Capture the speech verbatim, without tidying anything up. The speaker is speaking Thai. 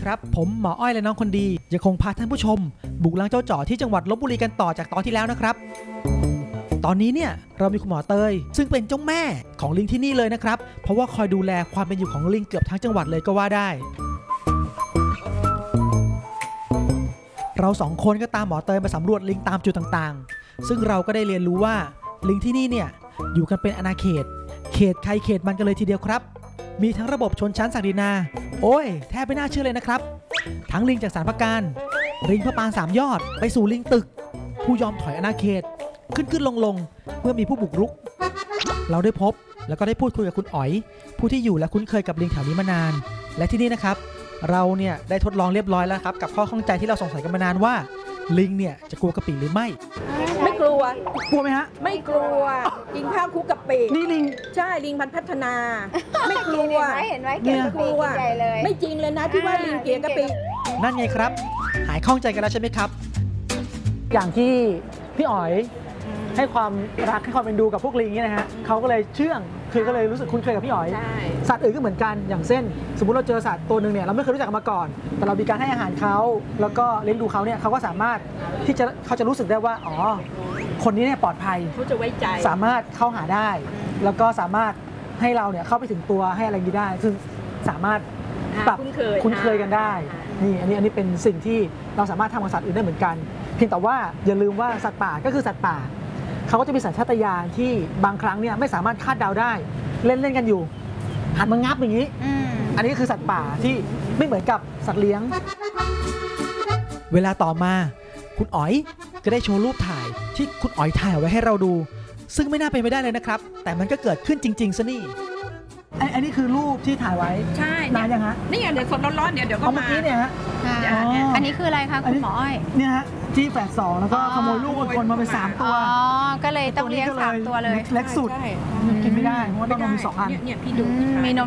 ครับผมหมออ้อยและน้องคนดียังคงพาท่านผู้ชมบุกลังเจ้าจ่อที่จังหวัดลพบุรีกันต่อจากตอนที่แล้วนะครับตอนนี้เนี่ยเรามีคุณหมอเตยซึ่งเป็นเจ้าแม่ของลิงที่นี่เลยนะครับเพราะว่าคอยดูแลความเป็นอยู่ของลิงเกือบทั้งจังหวัดเลยก็ว่าได้เราสองคนก็ตามหมอเตยมาสำรวจลิงตามจุดต่างๆซึ่งเราก็ได้เรียนรู้ว่าลิงที่นี่เนี่ยอยู่กันเป็นอาณาเขตเขตใครเขตมันกันเลยทีเดียวครับมีทั้งระบบชนชั้นศักดินาโอ้ยแทบไม่น่าเชื่อเลยนะครับทั้งลิงจากสารพการลิงพระปางสามยอดไปสู่ลิงตึกผู้ยอมถอยอาณาเขตขึ้นขึ้นลงลงเมื่อมีผู้บุกรุกเราได้พบแล้วก็ได้พูดคุยกับคุณอ๋อยผู้ที่อยู่และคุ้นเคยกับลิงแถวนี้มานานและที่นี่นะครับเราเนี่ยได้ทดลองเรียบร้อยแล้วครับกับข้อข้องใจที่เราสงสัยกันมานานว่าลิงเนี่ยจะกลัวกะปิหรือไม่ไม่กลัวกลัวไหมฮะไม่กลัวกินข้าวคุกกะปินี่ลิงใช่ลิงพันธุ์พัฒนาไม่กลัวเห็นไหมเห็นไหมเกลียดกะปิใหญ่เลยไม่จริงเลยนะที่ว่าลิงเกลียดกะปินั่นไงครับหายข้องใจกันแล้วใช่ไหมครับอย่างที่พี่อ๋อยให้ความรักให้ความเป็นดูกับพวกลิงนี่นะฮะเขาก็เลยเชื่องคือก็เลยรู้สึกคุ้นเคยกับพี่อ๋อยสัตว์อื่นก็เหมือนกันอย่างเช่นสมมุติเราเจอสัตว์ตัวหนึ่งเนี่ยเราไม่เคยรู้จักกันมาก่อนแต่เรามีการให้อาหารเขาแล้วก็เลี้ยงดูเขาเนี่ยเขาก็สามารถที่จะเขาจะรู้สึกได้ว่าอ๋อคนนี้เนี่ยปลอดภัยเขาจะไว้ใจสามารถเข้าหาได้แล้วก็สามารถให้เราเนี่ยเข้าไปถึงตัวให้อะไรนี้ได้ซึ่งสามารถปรับคุ้นเคยกันได้นี่อันนี้อันนี้เป็นสิ่งที่เราสามารถทำกับสัตว์อื่นได้เหมือนกันเพียงแต่ว่าอย่าลืมว่าสัตว์ป่าก็คือสัตว์ป่าเขาก็จะมีสัญชาตญาณที่บางครั้งเนี่ยไม่สามารถคาดเดาได้เล่นเล่นกันอยู่หันมางับอย่างนี้อันนี้คือสัตว์ป่าที่ไม่เหมือนกับสัตว์เลี้ยงเวลาต่อมาคุณอ๋อยก็ได้โชว์รูปถ่ายที่คุณอ๋อยถ่ายเอาไว้ให้เราดูซึ่งไม่น่าเป็นไปได้เลยนะครับแต่มันก็เกิดขึ้นจริงๆซะนี่อันนี้คือรูปที่ถ่ายไว้ใช่นานยังฮะนี่ไงเดี๋ยวสดร้อนๆเดี๋ยวเดี๋ยวก็มาเมื่อกี้เนี่ยฮะอันนี้คืออะไรคะคุณหมออ้อยเนี่ยฮะที่แฝดสองแล้วก็ขโมยลูกคนมาเป็นสามตัวอ๋อก็เลยต้องเลี้ยงสามตัวเลยเล็กสุดกินไม่ได้เพราะว่าต้องมีสองอันเนี่ยพี่ดูมีนม